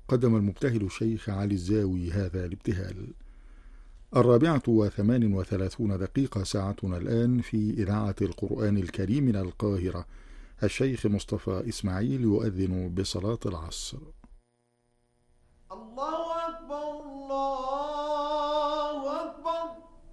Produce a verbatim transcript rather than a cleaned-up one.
قدم المبتهل الشيخ علي الزاوي هذا الابتهال. الرابعة وثمان وثلاثون دقيقة ساعتنا الآن في إذاعة القرآن الكريم من القاهرة. الشيخ مصطفى إسماعيل يؤذن بصلاة العصر. الله أكبر الله